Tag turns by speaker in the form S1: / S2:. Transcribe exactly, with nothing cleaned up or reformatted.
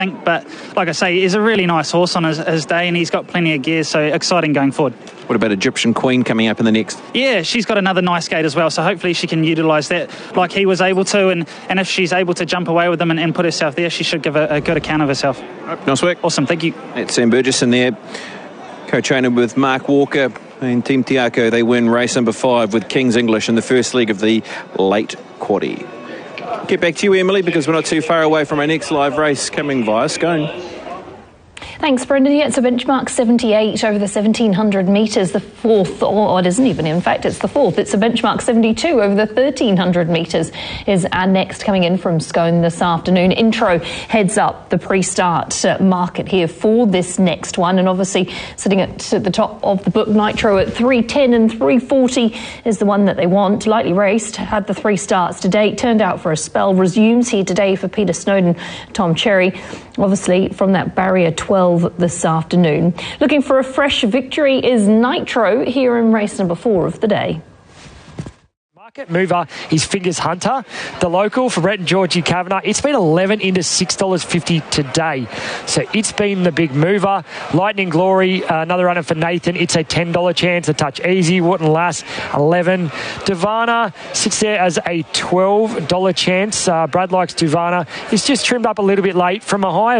S1: But like I say, he's a really nice horse on his, his day, and he's got plenty of gears, so exciting going forward.
S2: What about Egyptian Queen coming up in the next?
S1: Yeah, she's got another nice gate as well, so hopefully she can utilise that like he was able to, and, and if she's able to jump away with them and, and put herself there, she should give a, a good account of herself.
S2: Nice work.
S1: Awesome, thank you.
S2: That's Sam Burgess in there, co-trainer with Mark Walker and Team Tiako. They win race number five with King's English in the first leg of the late quaddie. Get back to you, Emily, because we're not too far away from our next live race coming via Scone.
S3: Thanks, Brendan. Yeah, it's a benchmark seventy-eight over the seventeen hundred metres, the fourth, or it isn't even, in fact, it's the fourth. It's a benchmark seventy-two over the thirteen hundred metres is our next coming in from Scone this afternoon. Intro heads up the pre-start uh, market here for this next one, and obviously sitting at, at the top of the book, Nitro at three ten and three forty is the one that they want. Lightly raced, had the three starts to date, turned out for a spell, resumes here today for Peter Snowden, Tom Cherry, obviously from that barrier twelve this afternoon. Looking for a fresh victory is Nitro here in race number four of the day.
S4: Market mover is Fingers Hunter, the local for Brett and Georgie Kavanagh. It's been eleven into six dollars fifty today, so it's been the big mover. Lightning Glory, uh, another runner for Nathan. It's a ten dollars chance. A Touch Easy, Wharton Lass, eleven. Divana sits there as a twelve dollars chance. Uh, Brad likes Divana. It's just trimmed up a little bit late from a high